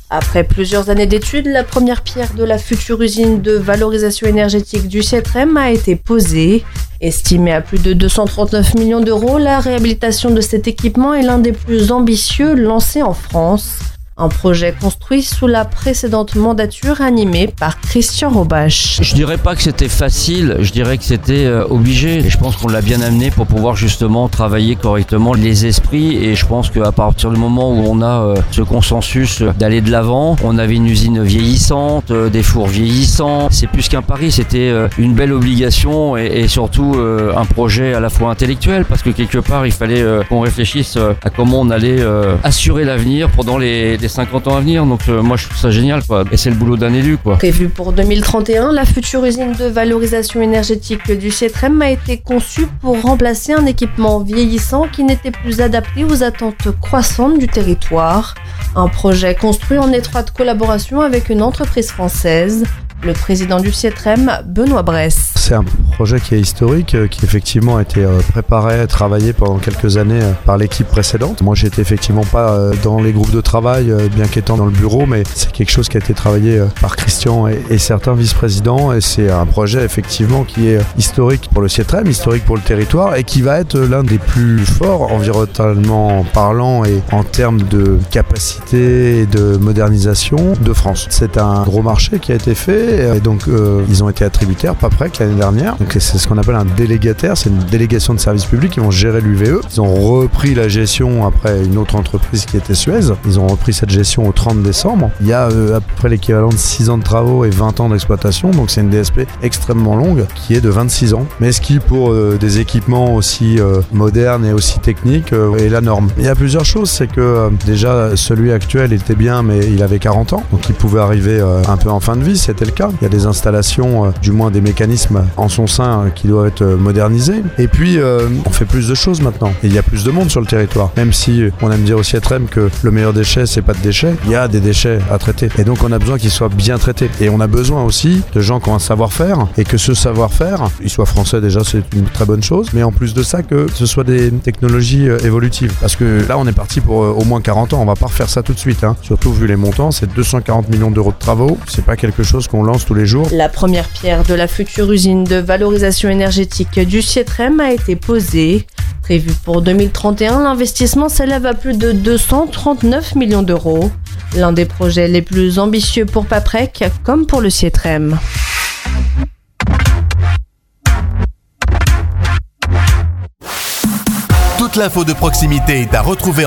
Après plusieurs années d'études, la première pierre de la future usine de valorisation énergétique du Sietrem a été posée. Estimée à plus de 239 millions d'euros, la réhabilitation de cet équipement est l'un des plus ambitieux lancés en France. Un projet construit sous la précédente mandature animée par Christian Robach. Je dirais pas que c'était facile, je dirais que c'était obligé. Et je pense qu'on l'a bien amené pour pouvoir justement travailler correctement les esprits. Et je pense qu'à partir du moment où on a ce consensus d'aller de l'avant, on avait une usine vieillissante, des fours vieillissants. C'est plus qu'un pari, c'était une belle obligation et surtout un projet à la fois intellectuel. Parce que quelque part, il fallait qu'on réfléchisse à comment on allait assurer l'avenir pendant les 50 ans à venir, donc moi je trouve ça génial quoi. Et c'est le boulot d'un élu quoi. Prévue pour 2031, la future usine de valorisation énergétique du Sietrem a été conçue pour remplacer un équipement vieillissant qui n'était plus adapté aux attentes croissantes du territoire. Un projet construit en étroite collaboration avec une entreprise française. Le président du Sietrem, Benoît Bresse. C'est un projet qui est historique, qui effectivement a été préparé, travaillé pendant quelques années par l'équipe précédente. Moi, j'étais effectivement pas dans les groupes de travail, bien qu'étant dans le bureau, mais c'est quelque chose qui a été travaillé par Christian et certains vice-présidents. Et c'est un projet effectivement qui est historique pour le Sietrem, historique pour le territoire et qui va être l'un des plus forts environnementalement parlant et en termes de capacité et de modernisation de France. C'est un gros marché qui a été fait. Et donc ils ont été attributaires Paprec l'année dernière, donc c'est ce qu'on appelle un délégataire, c'est une délégation de service public. Ils vont gérer l'UVE, ils ont repris la gestion après une autre entreprise qui était Suez, ils ont repris cette gestion au 30 décembre. Il y a à peu près l'équivalent de 6 ans de travaux et 20 ans d'exploitation, donc c'est une DSP extrêmement longue qui est de 26 ans, mais ce qui pour des équipements aussi modernes et aussi techniques est la norme. Il y a plusieurs choses, c'est que déjà celui actuel était bien mais il avait 40 ans, donc il pouvait arriver un peu en fin de vie, c'était le cas. Il y a des installations, du moins des mécanismes en son sein qui doivent être modernisés. Et puis, on fait plus de choses maintenant. Et il y a plus de monde sur le territoire. Même si on aime dire au Sietrem que le meilleur déchet, c'est pas de déchets, il y a des déchets à traiter. Et donc, on a besoin qu'ils soient bien traités. Et on a besoin aussi de gens qui ont un savoir-faire et que ce savoir-faire, il soit français déjà, c'est une très bonne chose. Mais en plus de ça, que ce soit des technologies évolutives. Parce que là, on est parti pour au moins 40 ans. On va pas refaire ça tout de suite. Surtout vu les montants, c'est 240 millions d'euros de travaux. C'est pas quelque chose qu'on lance tous les jours. La première pierre de la future usine de valorisation énergétique du Sietrem a été posée. Prévue pour 2031, l'investissement s'élève à plus de 239 millions d'euros. L'un des projets les plus ambitieux pour Paprec, comme pour le Sietrem. Toute l'info de proximité est à retrouver